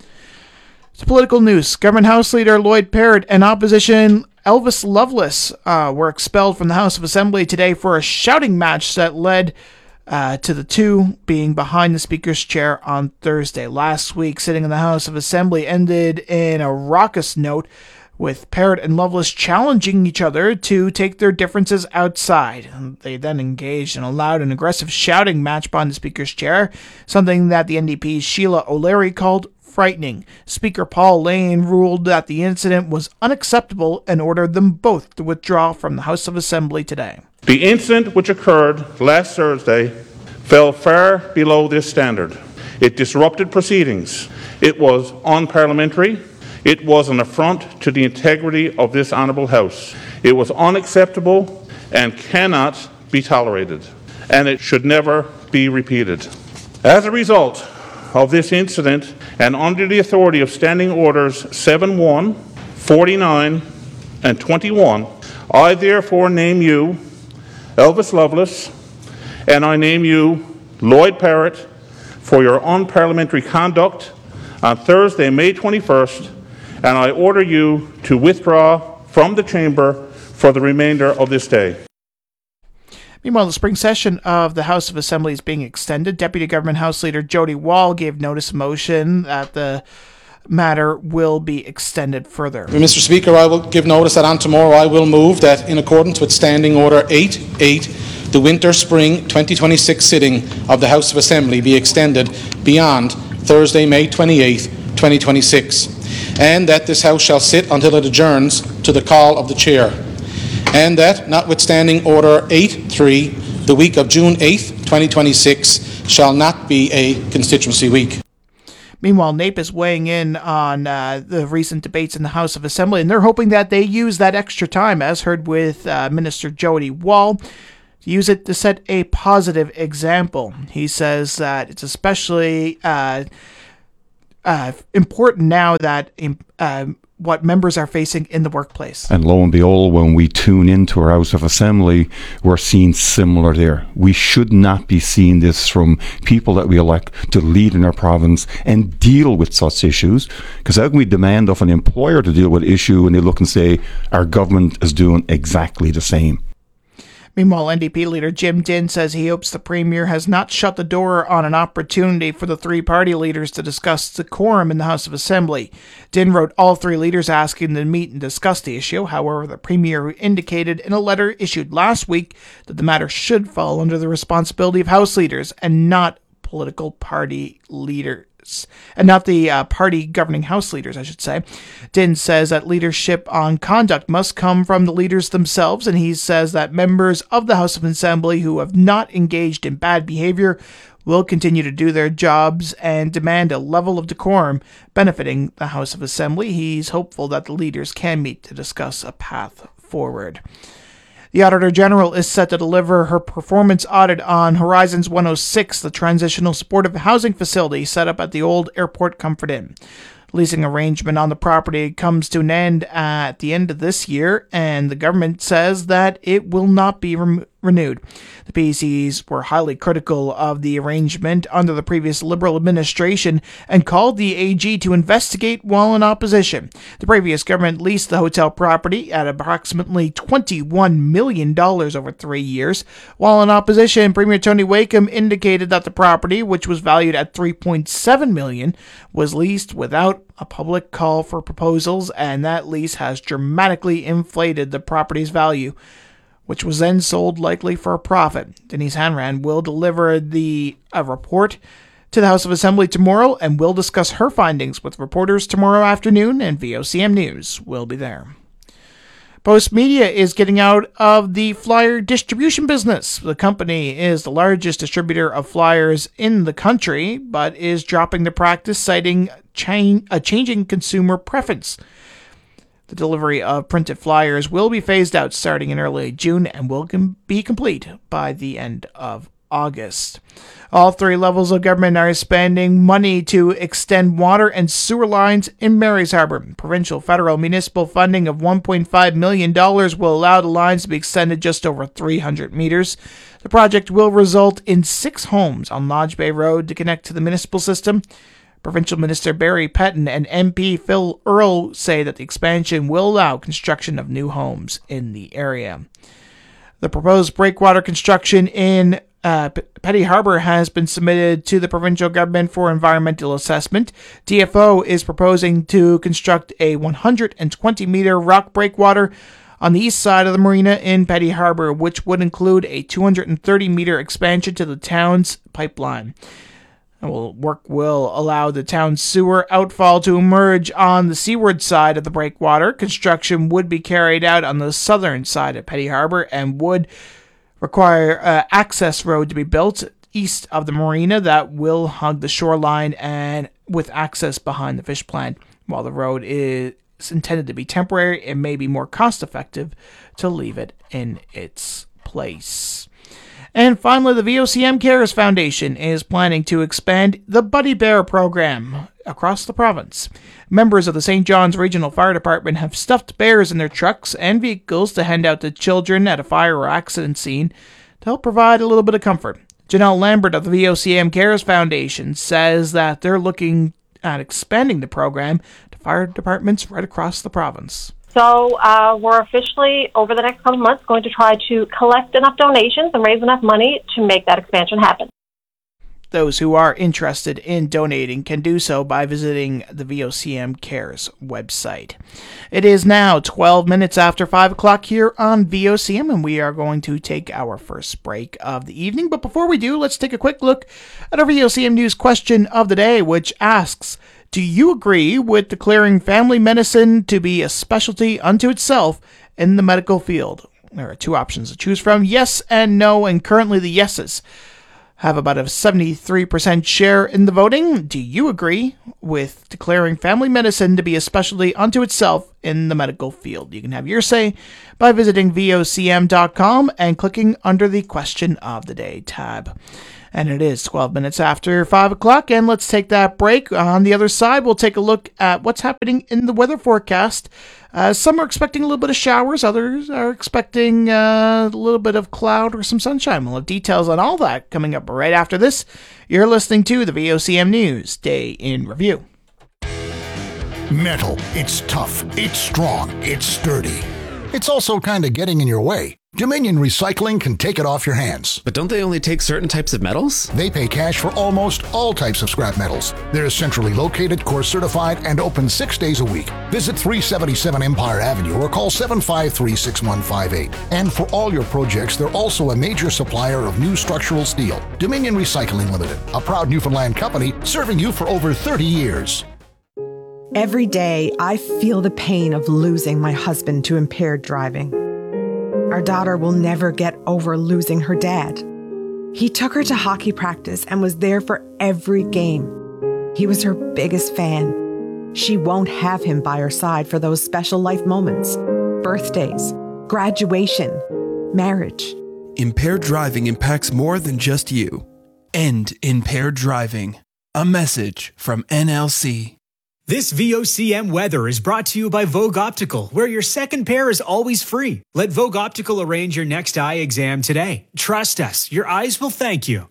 It's political news. Government House Leader Lloyd Parrott and opposition Elvis Loveless uh, were expelled from the House of Assembly today for a shouting match that led uh, to the two being behind the Speaker's chair on Thursday. Last week, sitting in the House of Assembly ended in a raucous note, with Parrott and Loveless challenging each other to take their differences outside. They then engaged in a loud and aggressive shouting match behind the Speaker's chair, something that the N D P's Sheila O'Leary called frightening. Speaker Paul Lane ruled that the incident was unacceptable and ordered them both to withdraw from the House of Assembly today. The incident which occurred last Thursday fell far below this standard. It disrupted proceedings. It was unparliamentary. It was an affront to the integrity of this honourable House. It was unacceptable and cannot be tolerated, and it should never be repeated. As a result of this incident, and under the authority of Standing Orders seven one, forty-nine, and twenty-one, I therefore name you, Elvis Loveless, and I name you, Lloyd Parrott, for your unparliamentary conduct on Thursday, May twenty-first, and I order you to withdraw from the chamber for the remainder of this day. Meanwhile, the spring session of the House of Assembly is being extended. Deputy Government House Leader Jody Wall gave notice of motion that the matter will be extended further. Mister Speaker, I will give notice that on tomorrow I will move that in accordance with Standing Order eight eight, the winter-spring twenty twenty-six sitting of the House of Assembly be extended beyond Thursday, May twenty-eighth, twenty twenty-six, and that this House shall sit until it adjourns to the call of the Chair, and that, notwithstanding Order eight three, the week of June eighth, twenty twenty-six shall not be a constituency week. Meanwhile, N A P E is weighing in on uh, the recent debates in the House of Assembly, and they're hoping that they use that extra time, as heard with uh, Minister Jody Wall, use it to set a positive example. He says that it's especially uh, uh, important now that uh, what members are facing in the workplace. And lo and behold, when we tune into our House of Assembly, we're seeing similar there. We should not be seeing this from people that we elect to lead in our province and deal with such issues. Because how can we demand of an employer to deal with an issue when they look and say our government is doing exactly the same? Meanwhile, N D P leader Jim Dinn says he hopes the Premier has not shut the door on an opportunity for the three party leaders to discuss decorum in the House of Assembly. Dinn wrote all three leaders asking them to meet and discuss the issue. However, the Premier indicated in a letter issued last week that the matter should fall under the responsibility of House leaders and not political party leaders. And not the uh, party governing House leaders, I should say. Dinn says that leadership on conduct must come from the leaders themselves, and he says that members of the House of Assembly who have not engaged in bad behavior will continue to do their jobs and demand a level of decorum benefiting the House of Assembly. He's hopeful that the leaders can meet to discuss a path forward. The Auditor General is set to deliver her performance audit on Horizons one oh six, the transitional supportive housing facility set up at the old Airport Comfort Inn. Leasing arrangement on the property comes to an end at the end of this year, and the government says that it will not be re- renewed. The P Cs were highly critical of the arrangement under the previous Liberal administration and called the A G to investigate while in opposition. The previous government leased the hotel property at approximately twenty-one million dollars over three years. While in opposition, Premier Tony Wakeham indicated that the property, which was valued at three point seven million dollars, was leased without a public call for proposals, and that lease has dramatically inflated the property's value, which was then sold likely for a profit. Denise Hanran will deliver the a report to the House of Assembly tomorrow and will discuss her findings with reporters tomorrow afternoon, and V O C M News will be there. Postmedia is getting out of the flyer distribution business. The company is the largest distributor of flyers in the country, but is dropping the practice, citing cha- a changing consumer preference. The delivery of printed flyers will be phased out starting in early June and will com- be complete by the end of August. All three levels of government are spending money to extend water and sewer lines in Mary's Harbor. Provincial, federal, municipal funding of one point five million dollars will allow the lines to be extended just over three hundred meters. The project will result in six homes on Lodge Bay Road to connect to the municipal system. Provincial Minister Barry Petton and M P Phil Earle say that the expansion will allow construction of new homes in the area. The proposed breakwater construction in uh, P- Petty Harbour has been submitted to the provincial government for environmental assessment. D F O is proposing to construct a one hundred twenty meter rock breakwater on the east side of the marina in Petty Harbour, which would include a two hundred thirty meter expansion to the town's pipeline. Well, work will allow the town's sewer outfall to emerge on the seaward side of the breakwater. Construction would be carried out on the southern side of Petty Harbour and would require an access road to be built east of the marina that will hug the shoreline and with access behind the fish plant. While the road is intended to be temporary, it may be more cost-effective to leave it in its place. And finally, the V O C M Cares Foundation is planning to expand the Buddy Bear program across the province. Members of the Saint John's Regional Fire Department have stuffed bears in their trucks and vehicles to hand out to children at a fire or accident scene. to help provide a little bit of comfort. Janelle Lambert of the V O C M Cares Foundation says that they're looking at expanding the program to fire departments right across the province. So uh, we're officially, over the next couple of months, going to try to collect enough donations and raise enough money to make that expansion happen. Those who are interested in donating can do so by visiting the V O C M Cares website. It is now twelve minutes after five o'clock here on V O C M, and we are going to take our first break of the evening. But before we do, let's take a quick look at our V O C M News question of the day, which asks, do you agree with declaring family medicine to be a specialty unto itself in the medical field? There are two options to choose from, yes and no, and currently the yeses have about a seventy-three percent share in the voting. Do you agree with declaring family medicine to be a specialty unto itself in the medical field? You can have your say by visiting V O C M dot com and clicking under the Question of the Day tab. And it is twelve minutes after five o'clock, and let's take that break. On the other side, we'll take a look at what's happening in the weather forecast. Uh, some are expecting a little bit of showers, others are expecting uh, a little bit of cloud or some sunshine. We'll have details on all that coming up right after this. You're listening to the V O C M News Day in Review. Metal. It's tough. It's strong. It's sturdy. It's also kind of getting in your way. Dominion Recycling can take it off your hands. But don't they only take certain types of metals? They pay cash for almost all types of scrap metals. They're centrally located, course certified, and open six days a week. Visit three seventy-seven Empire Avenue or call seven five three, six one five eight. And for all your projects, they're also a major supplier of new structural steel. Dominion Recycling Limited, a proud Newfoundland company serving you for over thirty years. Every day, I feel the pain of losing my husband to impaired driving. Our daughter will never get over losing her dad. He took her to hockey practice and was there for every game. He was her biggest fan. She won't have him by her side for those special life moments, birthdays, graduation, marriage. Impaired driving impacts more than just you. End impaired driving. A message from N L C. This V O C M weather is brought to you by Vogue Optical, where your second pair is always free. Let Vogue Optical arrange your next eye exam today. Trust us, your eyes will thank you.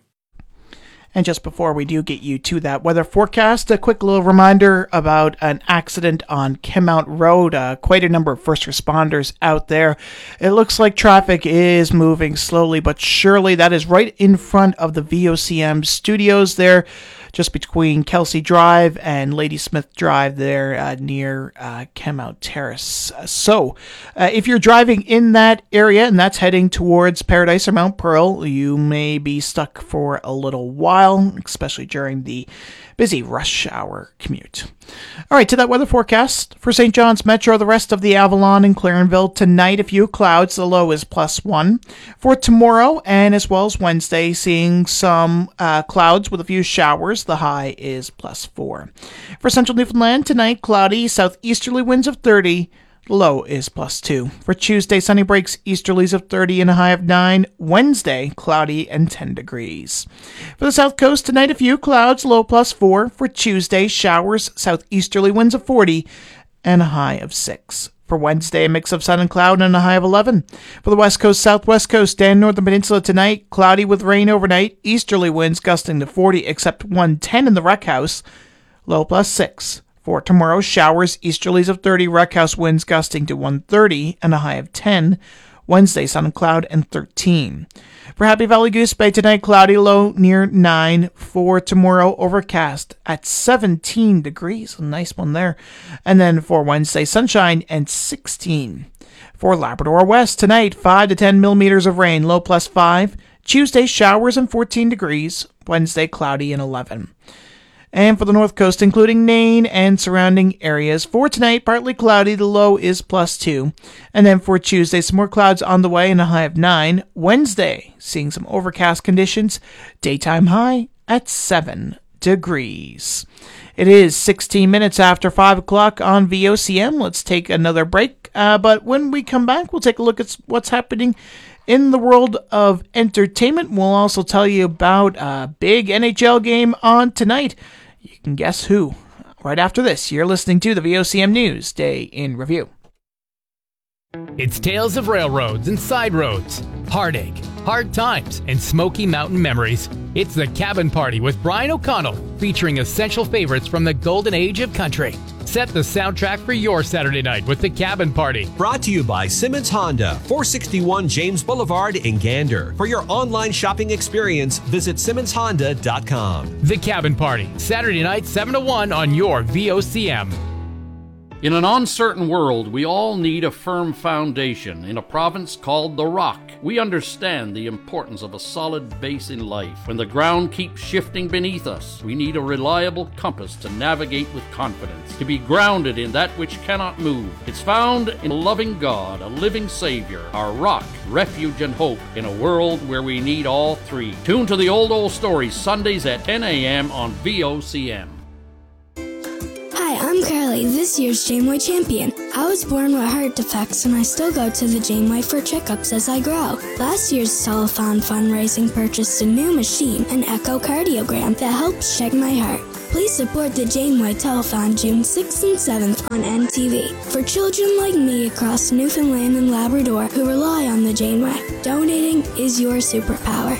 And just before we do get you to that weather forecast, a quick little reminder about an accident on Kenmount Road. Uh, quite a number of first responders out there. It looks like traffic is moving slowly but surely. That is right in front of the V O C M studios there, just between Kelsey Drive and Ladysmith Drive there uh, near uh, Kenmount Terrace. Uh, so, uh, if you're driving in that area and that's heading towards Paradise or Mount Pearl, you may be stuck for a little while, especially during the busy rush hour commute. All right, to that weather forecast for Saint John's Metro, the rest of the Avalon and Clarenville tonight, a few clouds, the low is plus one. For tomorrow and as well as Wednesday, seeing some uh, clouds with a few showers, the high is plus four. For central Newfoundland tonight, cloudy, southeasterly winds of thirty, the low is plus two. For Tuesday, sunny breaks, easterlies of thirty and a high of nine. Wednesday, cloudy and ten degrees. For the south coast, tonight a few clouds, low plus four. For Tuesday, showers, southeasterly winds of forty and a high of six. For Wednesday, a mix of sun and cloud and a high of eleven. For the west coast, southwest coast, and northern peninsula tonight, cloudy with rain overnight, easterly winds gusting to forty except one ten in the Wreck House, low plus six. For tomorrow, showers, easterlies of thirty, Wreck House winds gusting to one thirty and a high of ten. Wednesday, sun and cloud and thirteen. For Happy Valley Goose Bay tonight, cloudy, low near nine. For tomorrow, overcast at seventeen degrees. A nice one there. And then for Wednesday, sunshine and sixteen. For Labrador West tonight, five to ten millimeters of rain, low plus five. Tuesday, showers and fourteen degrees. Wednesday, cloudy and eleven. And for the north coast, including Nain and surrounding areas, for tonight, partly cloudy, the low is plus two. And then for Tuesday, some more clouds on the way and a high of nine. Wednesday, seeing some overcast conditions, daytime high at seven degrees. It is sixteen minutes after five o'clock on V O C M. Let's take another break. Uh, but when we come back, we'll take a look at what's happening in the world of entertainment. We'll also tell you about a big N H L game on tonight. You can guess who. Right after this, you're listening to the V O C M News Day in Review. It's tales of railroads and side roads, heartache, hard times, and Smoky Mountain memories. It's The Cabin Party with Brian O'Connell, featuring essential favorites from the golden age of country. Set the soundtrack for your Saturday night with The Cabin Party. Brought to you by Simmons Honda, four sixty-one James Boulevard in Gander. For your online shopping experience, visit simmons honda dot com. The Cabin Party, Saturday night, seven to one on your V O C M. In an uncertain world, we all need a firm foundation. In a province called The Rock, we understand the importance of a solid base in life. When the ground keeps shifting beneath us, we need a reliable compass to navigate with confidence, to be grounded in that which cannot move. It's found in a loving God, a living Savior, our rock, refuge, and hope in a world where we need all three. Tune to the Old Old Stories Sundays at ten a.m. on V O C M. Hi, I'm Carly, this year's Janeway champion. I was born with heart defects and I still go to the Janeway for checkups as I grow. Last year's telethon fundraising purchased a new machine, an echocardiogram, that helps check my heart. Please support the Janeway Telethon June sixth and seventh on N T V. For children like me across Newfoundland and Labrador who rely on the Janeway, donating is your superpower.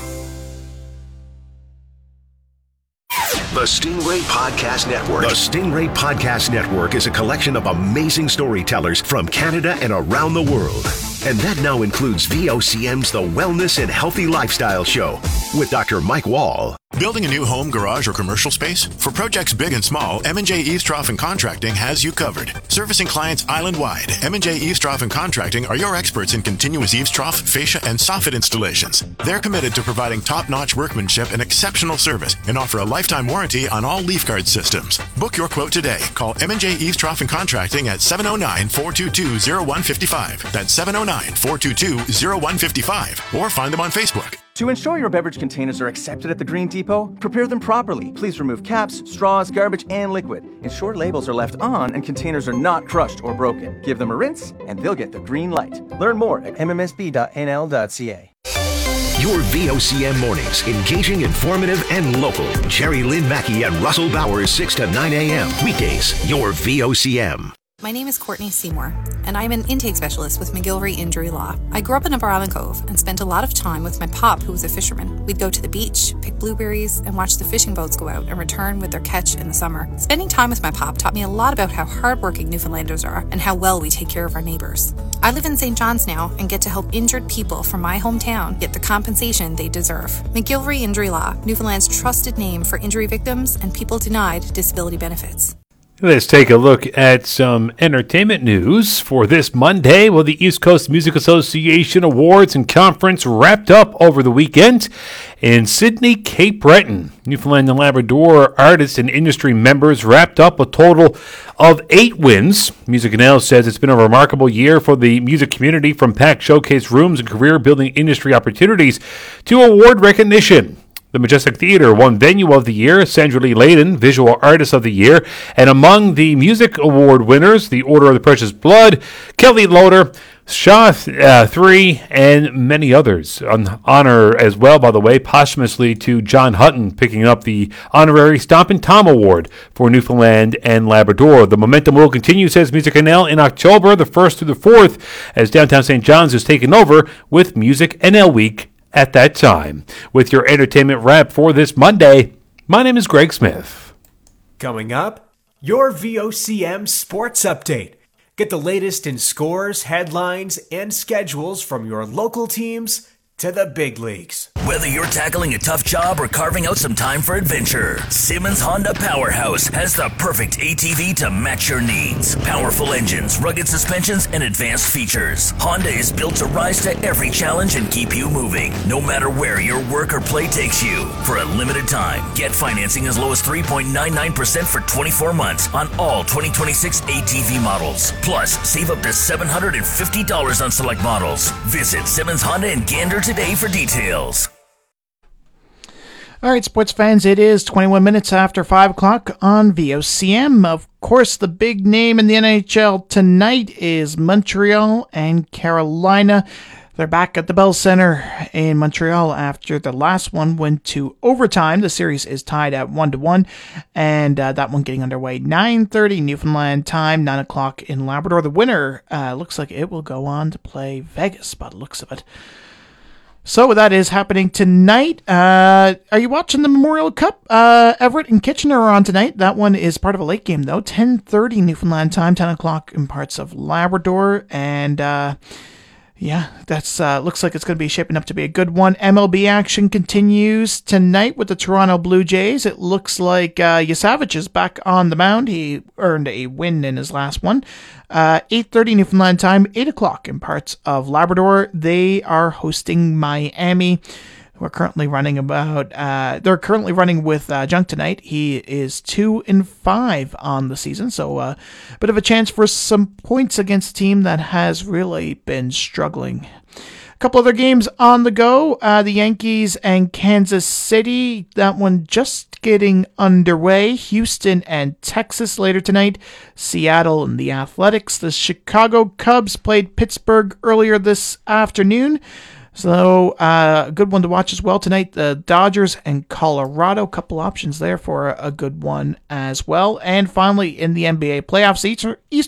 The Stingray Podcast Network. The Stingray Podcast Network is a collection of amazing storytellers from Canada and around the world. And that now includes V O C M's The Wellness and Healthy Lifestyle Show with Doctor Mike Wall. Building a new home, garage, or commercial space? For projects big and small, M and J Eavestrough and Contracting has you covered. Servicing clients island-wide, M and J Eavestrough and Contracting are your experts in continuous eavestrough, fascia, and soffit installations. They're committed to providing top-notch workmanship and exceptional service and offer a lifetime warranty on all leaf guard systems. Book your quote today. Call M and J Eavestrough and Contracting at seven oh nine, four two two, oh one five five. That's seven oh nine, four two two, oh one five five. Or find them on Facebook. To ensure your beverage containers are accepted at the Green Depot, prepare them properly. Please remove caps, straws, garbage, and liquid. Ensure labels are left on and containers are not crushed or broken. Give them a rinse, and they'll get the green light. Learn more at m m s b dot n l dot c a. Your V O C M mornings, engaging, informative, and local. Jerry Lynn Mackey and Russell Bowers, six to nine a.m. Weekdays, your V O C M. My name is Courtney Seymour, and I'm an intake specialist with McGillivray Injury Law. I grew up in Upper Island Cove and spent a lot of time with my pop, who was a fisherman. We'd go to the beach, pick blueberries, and watch the fishing boats go out and return with their catch in the summer. Spending time with my pop taught me a lot about how hardworking Newfoundlanders are and how well we take care of our neighbors. I live in Saint John's now and get to help injured people from my hometown get the compensation they deserve. McGillivray Injury Law, Newfoundland's trusted name for injury victims and people denied disability benefits. Let's take a look at some entertainment news for this Monday. Well, the East Coast Music Association Awards and Conference wrapped up over the weekend in Sydney, Cape Breton. Newfoundland and Labrador artists and industry members wrapped up a total of eight wins. Music N L says it's been a remarkable year for the music community, from packed showcase rooms and career-building industry opportunities to award recognition. The Majestic Theatre won Venue of the Year, Sandra Lee Layden, Visual Artist of the Year, and among the Music Award winners, the Order of the Precious Blood, Kelly Loader, Shaw uh, three, and many others. On honor as well, by the way, posthumously to John Hutton, picking up the honorary Stompin' Tom Award for Newfoundland and Labrador. The momentum will continue, says Music N L, in October, the first through the fourth, as downtown Saint John's is taken over with Music N L Week at that time. With your entertainment wrap for this Monday, my name is Greg Smith. Coming up, your V O C M Sports Update. Get the latest in scores, headlines, and schedules from your local teams to the big leagues. Whether you're tackling a tough job or carving out some time for adventure, Simmons Honda Powerhouse has the perfect A T V to match your needs. Powerful engines, rugged suspensions, and advanced features. Honda is built to rise to every challenge and keep you moving, no matter where your work or play takes you. For a limited time, get financing as low as three point nine nine percent for twenty-four months on all twenty twenty-six A T V models. Plus, save up to seven hundred fifty dollars on select models. Visit Simmons Honda in Gander today for details. All right, sports fans, it is twenty-one minutes after five o'clock on V O C M. Of course, the big name in the N H L tonight is Montreal and Carolina. They're back at the Bell Center in Montreal after the last one went to overtime. The series is tied at one to one, and uh, that one getting underway nine thirty Newfoundland time, nine o'clock in Labrador. The winner uh, looks like it will go on to play Vegas by the looks of it. So that is happening tonight. Uh, are you watching the Memorial Cup? Uh, Everett and Kitchener are on tonight. That one is part of a late game, though. ten thirty Newfoundland time, ten o'clock in parts of Labrador. And, uh, yeah, that's uh, looks like it's going to be shaping up to be a good one. M L B action continues tonight with the Toronto Blue Jays. It looks like uh, Yasavich is back on the mound. He earned a win in his last one. Uh, eight thirty Newfoundland time, eight o'clock in parts of Labrador. They are hosting Miami, who are currently running about, uh, they're currently running with uh, Junk tonight. He is two and five on the season, so a uh, bit of a chance for some points against a team that has really been struggling. A couple other games on the go. Uh, the Yankees and Kansas City. That one just getting underway. Houston and Texas later tonight. Seattle and the Athletics. The Chicago Cubs played Pittsburgh earlier this afternoon. So uh, a good one to watch as well tonight. The Dodgers and Colorado. Couple options there for a good one as well. And finally in the N B A playoffs, Eastern